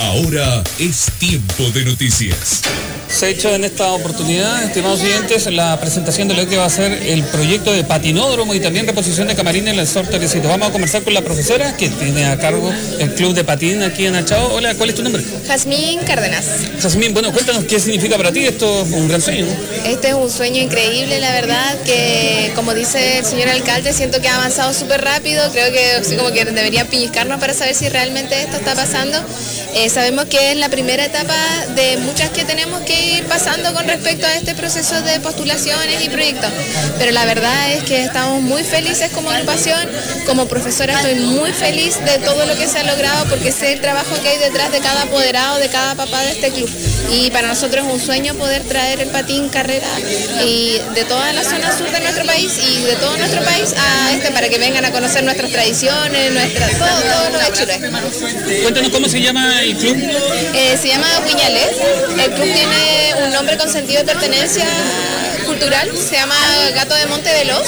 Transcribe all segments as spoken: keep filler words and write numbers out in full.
Ahora es tiempo de noticias. Se ha hecho en esta oportunidad, estimados oyentes, la presentación de lo que va a ser el proyecto de patinódromo y también reposición de camarines en el Sor Teresito. Vamos a conversar con la profesora que tiene a cargo el club de patín aquí en Achao. Hola, ¿cuál es tu nombre? Jazmín Cárdenas. Jazmín, bueno, cuéntanos qué significa para ti esto, un gran sueño, ¿no? Este es un sueño increíble, la verdad, que como dice el señor alcalde, siento que ha avanzado súper rápido. Creo que así como que deberían pellizcarnos para saber si realmente esto está pasando. Eh, sabemos que es la primera etapa de muchas que tenemos que ir pasando con respecto a este proceso de postulaciones y proyectos, pero la verdad es que estamos muy felices como agrupación. Como profesora estoy muy feliz de todo lo que se ha logrado, porque sé el trabajo que hay detrás de cada apoderado, de cada papá de este club, y para nosotros es un sueño poder traer el patín carrera y de toda la zona sur de nuestro país y de todo nuestro país a este, para que vengan a conocer nuestras tradiciones, nuestra, todo, todo lo de Chile. Cuéntanos cómo se llama el club. Eh, se llama Huiñalés. El club tiene un nombre con sentido de pertenencia cultural, se llama Gato de Monte Veloz,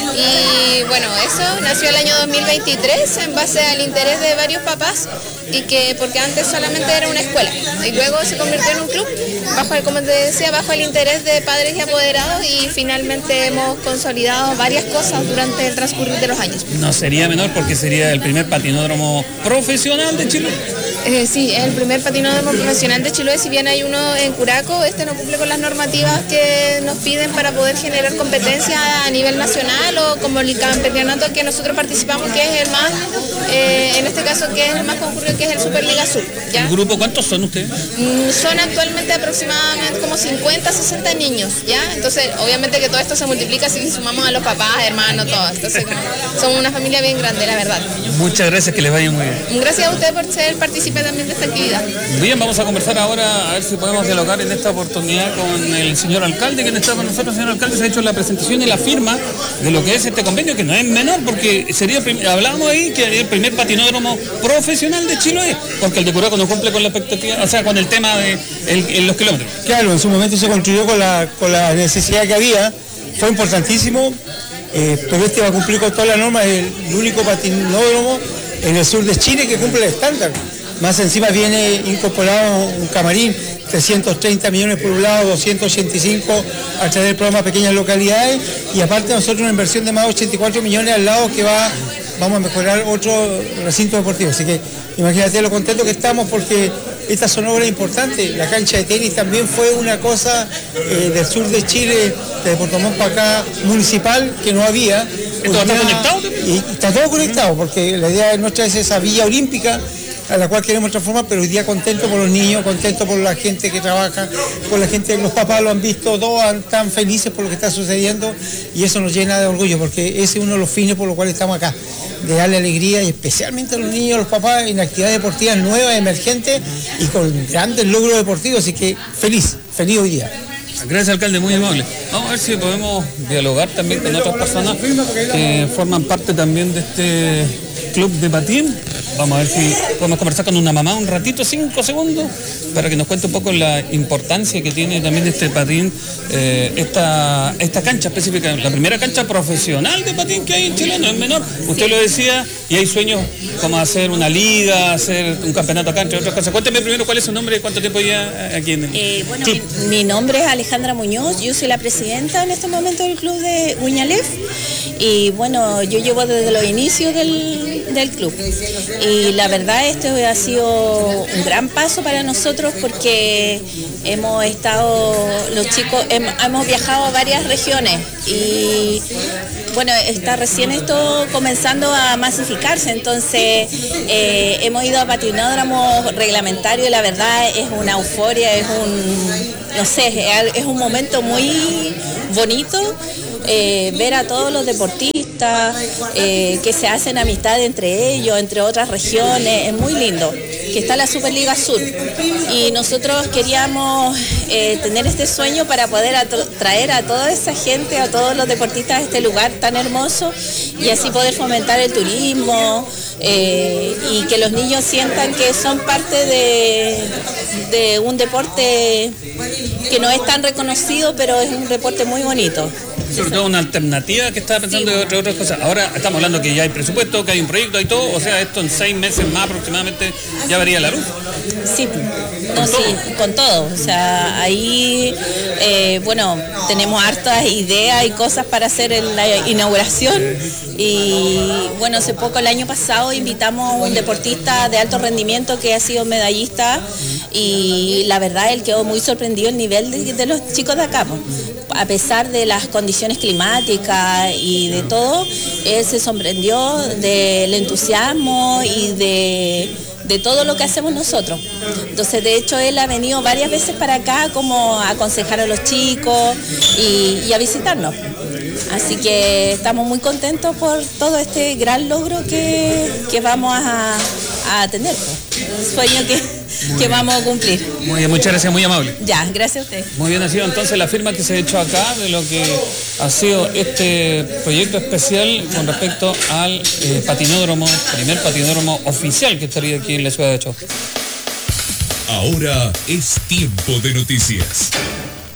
y bueno, eso nació el año dos mil veintitrés en base al interés de varios papás, y que porque antes solamente era una escuela y luego se convirtió en un club bajo el, como te decía, bajo el interés de padres y apoderados, y finalmente hemos consolidado varias cosas durante el transcurrir de los años. No sería menor porque sería el primer patinódromo profesional de Chile. Eh, sí, es el primer patinódromo profesional de Chiloé. Si bien hay uno en Curaco, este no cumple con las normativas que nos piden para poder generar competencia a nivel nacional, o como el campeonato que nosotros participamos, que es el más, eh, en este caso que es el más concurrido, que es el Superliga Sur, ¿ya? ¿El grupo cuántos son ustedes? Mm, son actualmente aproximadamente como cincuenta, sesenta niños, ¿ya? Entonces, obviamente que todo esto se multiplica si sumamos a los papás, hermanos, todos. Entonces, como, somos una familia bien grande, la verdad. Muchas gracias, que les vaya muy bien. Gracias a usted por ser partícipe también de esta actividad. Bien, vamos a conversar ahora a ver si podemos dialogar en esta oportunidad con el señor alcalde, quien está con nosotros. Señor alcalde, se ha hecho la presentación y la firma de lo que es este convenio, que no es menor, porque sería, hablábamos ahí que es el primer patinódromo profesional de Chiloé, porque el de Curaco no cumple con la expectativa, o sea, con el tema de el, el, los kilómetros. Claro, en su momento se construyó con la, con la necesidad que había, fue importantísimo, eh, pero este va a cumplir con todas las normas, es el único patinódromo en el sur de Chile que cumple el estándar. Más encima viene incorporado un camarín, trescientos treinta millones por un lado, doscientos ochenta y cinco a través del programa Pequeñas Localidades, y aparte nosotros una inversión de más de ochenta y cuatro millones al lado que va, vamos a mejorar otro recinto deportivo. Así que imagínate lo contentos que estamos, porque estas son obras importantes. La cancha de tenis también fue una cosa eh, del sur de Chile, de Puerto Montt para acá, municipal, que no había. ¿Esto está conectado? Y está todo conectado, porque la idea nuestra es esa villa olímpica a la cual queremos transformar, pero hoy día contento por los niños, contento por la gente que trabaja, por la gente, los papás lo han visto, todos están felices por lo que está sucediendo, y eso nos llena de orgullo, porque ese es uno de los fines por los cuales estamos acá, de darle alegría, y especialmente a los niños, a los papás, en actividades deportivas nuevas, emergentes, y con grandes logros deportivos, así que feliz, feliz hoy día. Gracias, alcalde, muy amable. Vamos a ver si podemos dialogar también con otras personas que forman parte también de este club de patín. Vamos a ver si podemos conversar con una mamá un ratito, cinco segundos, para que nos cuente un poco la importancia que tiene también este patín, eh, esta, esta cancha específica, la primera cancha profesional de patín que hay en Chile, no es menor. Usted lo decía, y hay sueños como hacer una liga, hacer un campeonato acá, entre otras cosas. Cuénteme primero cuál es su nombre y cuánto tiempo ya aquí en el eh, bueno, club. Mi, mi nombre es Alejandra Muñoz, yo soy la presidenta en este momento del club de Huiñalés, y bueno, yo llevo desde los inicios del, del club. Y la verdad esto ha sido un gran paso para nosotros, porque hemos estado, los chicos, hemos, hemos viajado a varias regiones, y bueno, está recién esto comenzando a masificarse, entonces eh, hemos ido a patinódromos reglamentarios y la verdad es una euforia, es un, no sé, es un momento muy bonito. Eh, ver a todos los deportistas eh, que se hacen amistad entre ellos, entre otras regiones, es muy lindo. Que está la Superliga Sur, y nosotros queríamos eh, tener este sueño para poder traer a toda esa gente, a todos los deportistas a este lugar tan hermoso, y así poder fomentar el turismo, eh, y que los niños sientan que son parte de, de un deporte que no es tan reconocido, pero es un deporte muy bonito. Sobre todo una alternativa que estaba pensando de otras, otras cosas. Ahora estamos hablando que ya hay presupuesto, que hay un proyecto y todo, o sea, esto en seis meses más aproximadamente ya vería la luz. Sí, no, sí, con todo. O sea, ahí, eh, bueno, tenemos hartas ideas y cosas para hacer en la inauguración. Y bueno, hace poco, el año pasado, invitamos a un deportista de alto rendimiento que ha sido medallista y la verdad él quedó muy sorprendido el nivel de, de los chicos de acá. A pesar de las condiciones climáticas y de todo, él se sorprendió del entusiasmo y de, de todo lo que hacemos nosotros. Entonces, de hecho, él ha venido varias veces para acá como a aconsejar a los chicos y, y a visitarnos. Así que estamos muy contentos por todo este gran logro que, que vamos a, a tener. Un sueño que, que vamos a cumplir. Muy bien, muchas gracias, muy amable. Ya, gracias a usted. Muy bien, ha sido entonces la firma que se ha hecho acá de lo que ha sido este proyecto especial con respecto al eh, patinódromo, primer patinódromo oficial que estaría aquí en la ciudad de Ochoa. Ahora es tiempo de noticias.